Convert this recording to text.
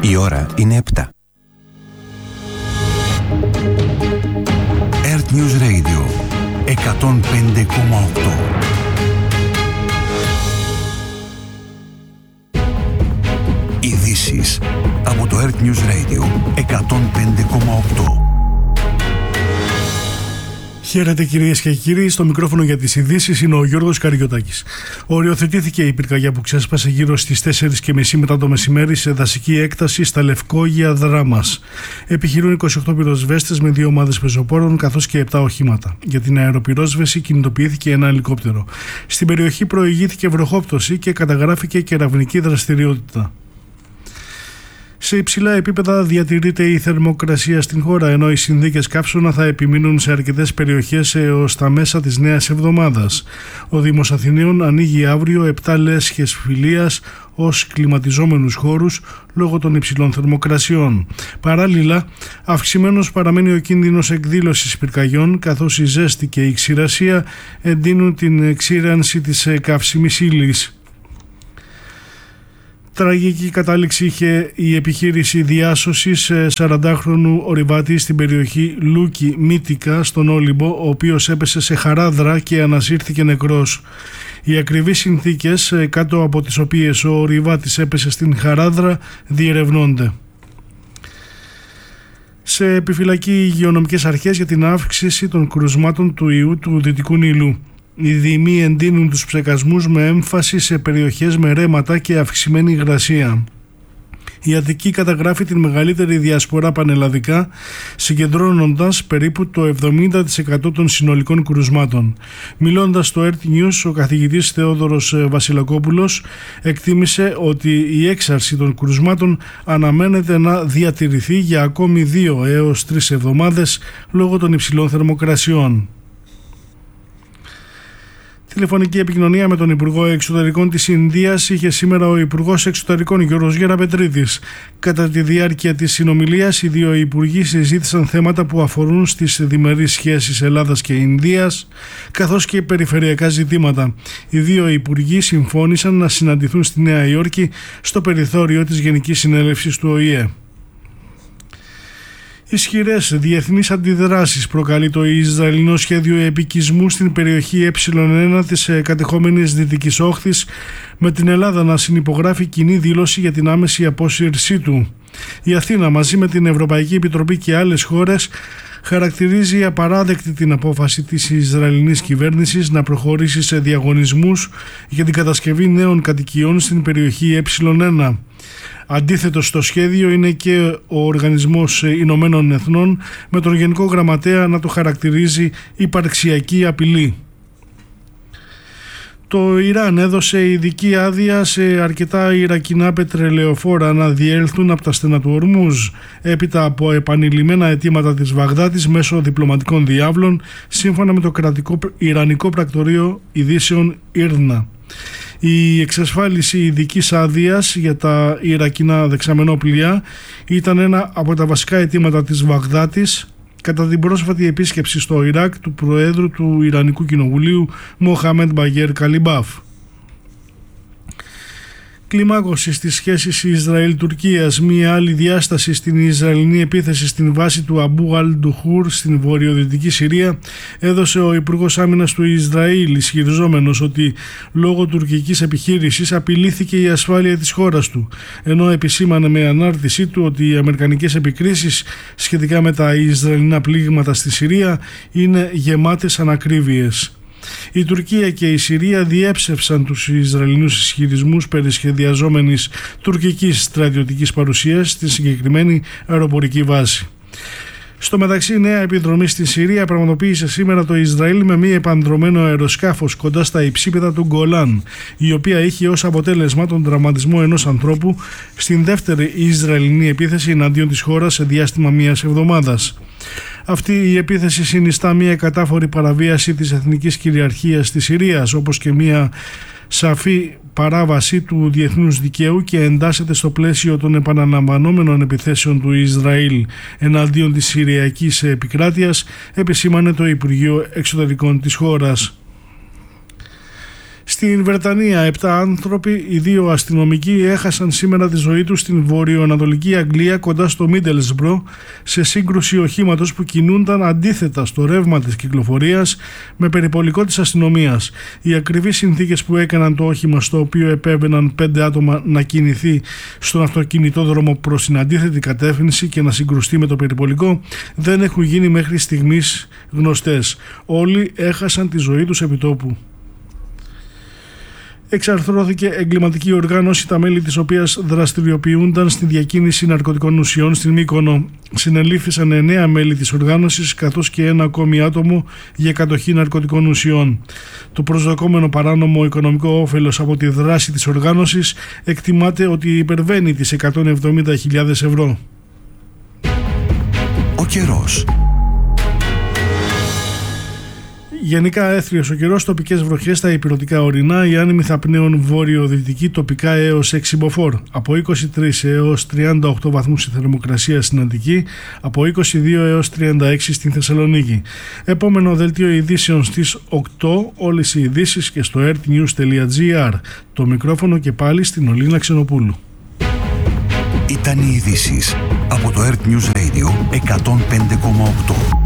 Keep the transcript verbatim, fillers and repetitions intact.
Η ώρα είναι επτά. Earth News Radio εκατόν πέντε κόμμα οκτώ. Ειδήσεις από το Earth News Radio εκατόν πέντε κόμμα οκτώ. Χαίρετε κυρίες και κύριοι, στο μικρόφωνο για τις ειδήσεις είναι ο Γιώργος Καριωτάκης. Οριοθετήθηκε η πυρκαγιά που ξέσπασε γύρω στις τέσσερις και μισή μετά το μεσημέρι σε δασική έκταση στα Λευκόγεια Δράμας. Επιχειρούν είκοσι οκτώ πυροσβέστες με δύο ομάδες πεζοπόρων καθώς και επτά οχήματα. Για την αεροπυρόσβεση κινητοποιήθηκε ένα ελικόπτερο. Στην περιοχή προηγήθηκε βροχόπτωση και καταγράφηκε κεραυνική δραστηριότητα. Σε υψηλά επίπεδα διατηρείται η θερμοκρασία στην χώρα, ενώ οι συνθήκες καύσωνα θα επιμείνουν σε αρκετές περιοχές έως τα μέσα της νέας εβδομάδας. Ο Δήμος Αθηναίων ανοίγει αύριο επτά λέσχες φιλίας ως κλιματιζόμενους χώρους λόγω των υψηλών θερμοκρασιών. Παράλληλα, αυξημένος παραμένει ο κίνδυνος εκδήλωσης πυρκαγιών, καθώς η ζέστη και η ξηρασία εντείνουν την εξήρανση της καύσιμης ύλης. Τραγική κατάληξη είχε η επιχείρηση διάσωσης σαραντάχρονου ορειβάτη στην περιοχή Λούκη Μύτικα στον Όλυμπο, ο οποίος έπεσε σε χαράδρα και ανασύρθηκε νεκρός. Οι ακριβείς συνθήκες κάτω από τις οποίες ο ορειβάτης έπεσε στην χαράδρα διερευνώνται. Σε επιφυλακή οι υγειονομικές αρχές για την αύξηση των κρουσμάτων του ιού του Δυτικού Νείλου. Οι δήμοι εντείνουν τους ψεκασμούς με έμφαση σε περιοχές με ρέματα και αυξημένη υγρασία. Η Αττική καταγράφει την μεγαλύτερη διασπορά πανελλαδικά, συγκεντρώνοντας περίπου το εβδομήντα τοις εκατό των συνολικών κρουσμάτων. Μιλώντας στο Earth News, ο καθηγητής Θεόδωρος Βασιλακόπουλος εκτίμησε ότι η έξαρση των κρουσμάτων αναμένεται να διατηρηθεί για ακόμη δύο έως τρεις εβδομάδες λόγω των υψηλών θερμοκρασιών. Τηλεφωνική επικοινωνία με τον Υπουργό Εξωτερικών της Ινδίας είχε σήμερα ο Υπουργός Εξωτερικών Γιώργος Γεραπετρίδης. Κατά τη διάρκεια της συνομιλίας, οι δύο υπουργοί συζήτησαν θέματα που αφορούν στις διμερείς σχέσεις Ελλάδας και Ινδίας, καθώς και περιφερειακά ζητήματα. Οι δύο υπουργοί συμφώνησαν να συναντηθούν στη Νέα Υόρκη στο περιθώριο της Γενικής Συνέλευσης του Ο Η Ε. Ισχυρές διεθνείς αντιδράσεις προκαλεί το Ισραηλινό σχέδιο επικισμού στην περιοχή Ε ένα της κατεχόμενης Δυτικής Όχθης, με την Ελλάδα να συνυπογράφει κοινή δήλωση για την άμεση απόσυρσή του. Η Αθήνα μαζί με την Ευρωπαϊκή Επιτροπή και άλλες χώρες χαρακτηρίζει απαράδεκτη την απόφαση της Ισραηλινής κυβέρνησης να προχωρήσει σε διαγωνισμούς για την κατασκευή νέων κατοικιών στην περιοχή Ε ένα. Αντίθετο στο σχέδιο είναι και ο Οργανισμός Ηνωμένων Εθνών, με τον Γενικό Γραμματέα να το χαρακτηρίζει υπαρξιακή απειλή. Το Ιράν έδωσε ειδική άδεια σε αρκετά ιρακινά πετρελαιοφόρα να διέλθουν από τα στενά του Ορμούζ, έπειτα από επανειλημμένα αιτήματα της Βαγδάτης μέσω διπλωματικών διάβλων, σύμφωνα με το κρατικό Ιρανικό Πρακτορείο Ειδήσεων Ίρνα. Η εξασφάλιση ειδικής άδειας για τα ιρακινά δεξαμενόπλια ήταν ένα από τα βασικά αιτήματα της Βαγδάτης κατά την πρόσφατη επίσκεψη στο Ιράκ του Προέδρου του Ιρανικού Κοινοβουλίου Μοχάμεντ Μπαγέρ Καλιμπάφ. Κλιμάκωση στις σχέσεις Ισραήλ-Τουρκίας, μία άλλη διάσταση στην Ισραηλινή επίθεση στην βάση του Αμπού Αλ-Ντουχούρ στην βορειοδυτική Συρία, έδωσε ο Υπουργός Άμυνας του Ισραήλ, ισχυριζόμενος ότι λόγω τουρκικής επιχείρησης απειλήθηκε η ασφάλεια της χώρας του, ενώ επισήμανε με ανάρτησή του ότι οι αμερικανικές επικρίσεις σχετικά με τα Ισραηλινά πλήγματα στη Συρία είναι γεμάτες ανακρίβειες. Η Τουρκία και η Συρία διέψευσαν τους Ισραηλινούς ισχυρισμούς περί σχεδιαζόμενης τουρκικής στρατιωτικής παρουσίας στη συγκεκριμένη αεροπορική βάση. Στο μεταξύ, νέα επιδρομή στη Συρία πραγματοποίησε σήμερα το Ισραήλ με μη επανδρωμένο αεροσκάφος κοντά στα υψίπεδα του Γκολάν, η οποία είχε ως αποτέλεσμα τον τραυματισμό ενός ανθρώπου στην δεύτερη Ισραηλινή επίθεση εναντίον της χώρας σε διάστημα μιας εβδομάδας. Αυτή η επίθεση συνιστά μια κατάφορη παραβίαση της εθνικής κυριαρχίας της Συρίας, όπως και μια σαφή παράβαση του διεθνούς δικαίου, και εντάσσεται στο πλαίσιο των επαναλαμβανόμενων επιθέσεων του Ισραήλ εναντίον της Συριακής επικράτειας, επισήμανε το Υπουργείο Εξωτερικών της χώρας. Στην Βρετανία, επτά άνθρωποι, οι δύο αστυνομικοί, έχασαν σήμερα τη ζωή τους στην βορειοανατολική Αγγλία κοντά στο Μίντελσμπρο σε σύγκρουση οχήματος που κινούνταν αντίθετα στο ρεύμα της κυκλοφορίας με περιπολικό της αστυνομίας. Οι ακριβείς συνθήκες που έκαναν το όχημα, στο οποίο επέβαιναν πέντε άτομα, να κινηθεί στον αυτοκινητόδρομο προς την αντίθετη κατεύθυνση και να συγκρουστεί με το περιπολικό, δεν έχουν γίνει μέχρι στιγμής γνωστές. Όλοι έχασαν τη ζωή τους επί τόπου. Εξαρθρώθηκε εγκληματική οργάνωση, τα μέλη της οποίας δραστηριοποιούνταν στη διακίνηση ναρκωτικών ουσιών στην Μύκονο. Συνελήφθησαν εννέα μέλη της οργάνωσης καθώς και ένα ακόμη άτομο για κατοχή ναρκωτικών ουσιών. Το προσδοκόμενο παράνομο οικονομικό όφελος από τη δράση της οργάνωσης εκτιμάται ότι υπερβαίνει τις εκατόν εβδομήντα χιλιάδες ευρώ. Ο καιρός. Γενικά έθριος ο καιρός, τοπικές βροχές στα ηπειρωτικά ορεινά, οι άνεμοι θα πνέουν βόρειο-δυτική τοπικά έως έξι μποφόρ. Από είκοσι τρεις έως τριάντα οκτώ βαθμούς η θερμοκρασία στην Αττική, από είκοσι δύο έως τριάντα έξι στην Θεσσαλονίκη. Επόμενο δελτίο ειδήσεων στις οκτώ, όλες οι ειδήσεις και στο earthnews τελεία gr. Το μικρόφωνο και πάλι στην Ολίνα Ξενοπούλου. Ήταν οι ειδήσεις από το Earth News Radio εκατόν πέντε κόμμα οκτώ.